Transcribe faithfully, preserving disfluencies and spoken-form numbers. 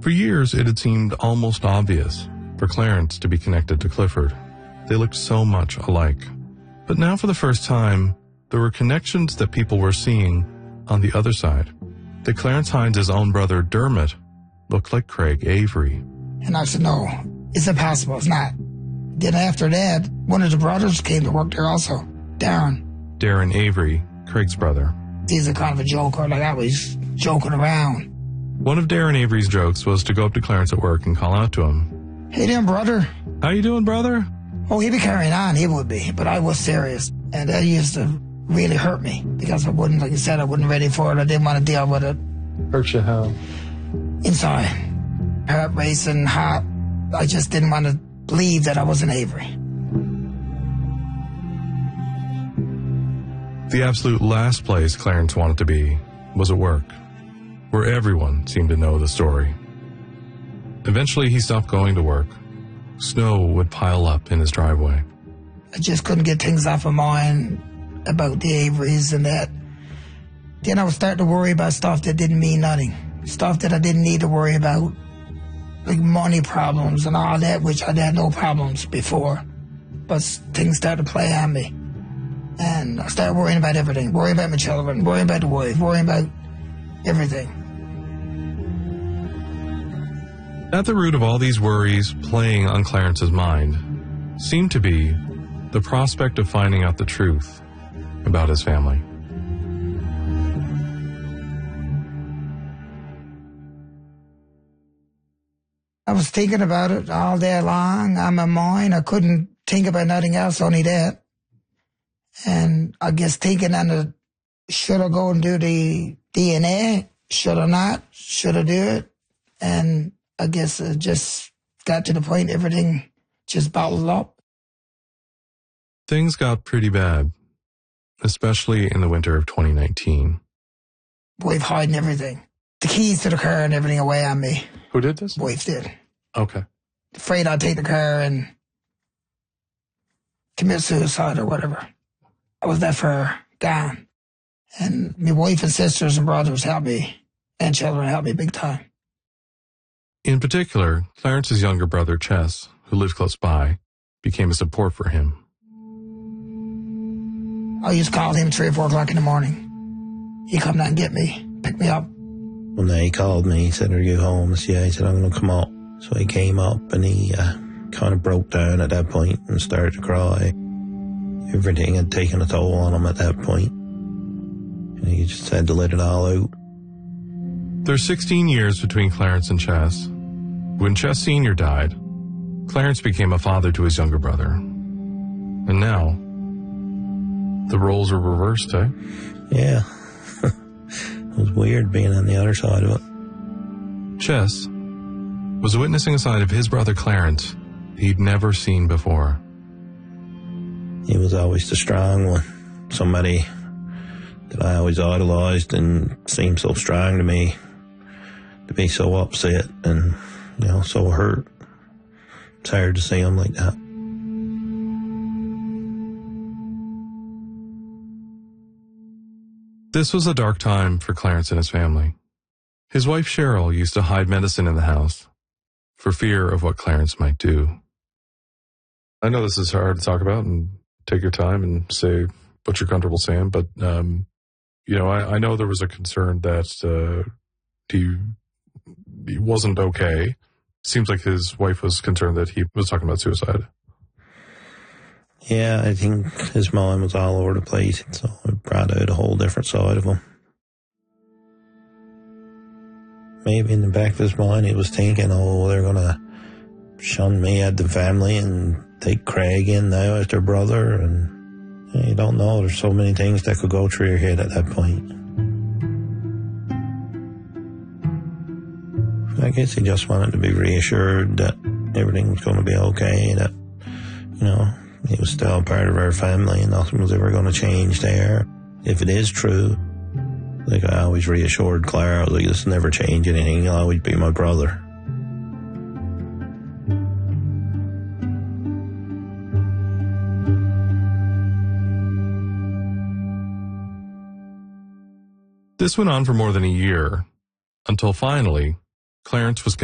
For years, it had seemed almost obvious for Clarence to be connected to Clifford. They looked so much alike. But now for the first time, there were connections that people were seeing on the other side. That Clarence Hines' own brother, Dermot, looked like Craig Avery. And I said, no, it's impossible, it's not. Then after that, one of the brothers came to work there also, Darren. Darren Avery, Craig's brother. He's a kind of a joker, like I was joking around. One of Darren Avery's jokes was to go up to Clarence at work and call out to him. Hey there, brother. How you doing, brother? Oh, he'd be carrying on, he would be, but I was serious. And that used to really hurt me, because I wouldn't, like you said, I wasn't ready for it. I didn't want to deal with it. Hurt you how? Inside. Heart racing, hot. I just didn't want to believe that I was an Avery. The absolute last place Clarence wanted to be was at work, where everyone seemed to know the story. Eventually, he stopped going to work. Snow would pile up in his driveway. I just couldn't get things off my mind about the Averys and that. Then I was starting to worry about stuff that didn't mean nothing. Stuff that I didn't need to worry about. Like money problems and all that, which I had no problems before. But things started to play on me. And I started worrying about everything. Worrying about my children, worrying about the wife, worrying about everything. At the root of all these worries playing on Clarence's mind seemed to be the prospect of finding out the truth about his family. I was thinking about it all day long on my mind. I couldn't think about nothing else, only that. And I guess thinking on the, should I go and do the D N A? Should I not? Should I do it? And I guess it just got to the point everything just bottled up. Things got pretty bad, especially in the winter of twenty nineteen. Wife hiding everything. The keys to the car and everything away on me. Who did this? Wife did. Okay. Afraid I'd take the car and commit suicide or whatever. I was that far gone. And my wife and sisters and brothers helped me, and children helped me big time. In particular, Clarence's younger brother, Chess, who lived close by, became a support for him. I used to call him at three or four o'clock in the morning. He'd come down and get me, pick me up. One day he called me, he said, are you home? I said, yeah. He said, I'm going to come up. So he came up and he uh, kind of broke down at that point and started to cry. Everything had taken a toll on him at that point. And he just had to let it all out. There's sixteen years between Clarence and Chess. When Chess Senior died, Clarence became a father to his younger brother. And now, the roles are reversed, eh? Yeah. It was weird being on the other side of it. Chess was witnessing a side of his brother Clarence he'd never seen before. He was always the strong one. Somebody that I always idolized and seemed so strong to me, to be so upset and, you know, so hurt. It's hard to see him like that. This was a dark time for Clarence and his family. His wife Cheryl used to hide medicine in the house for fear of what Clarence might do. I know this is hard to talk about, and take your time and say what you're comfortable saying, but, um, you know, I, I know there was a concern that uh, he, he wasn't okay. Seems like his wife was concerned that he was talking about suicide. Yeah, I think his mind was all over the place, so it brought out a whole different side of him. Maybe in the back of his mind he was thinking, oh, they're going to shun me at the family and take Craig in now as their brother, and you know, you don't know. There's so many things that could go through your head at that point. I guess he just wanted to be reassured that everything was going to be okay, that, you know, he was still part of our family and nothing was ever going to change there. If it is true, like I always reassured Claire, I was like, this will never change anything, he'll always be my brother. This went on for more than a year, until finally, Clarence was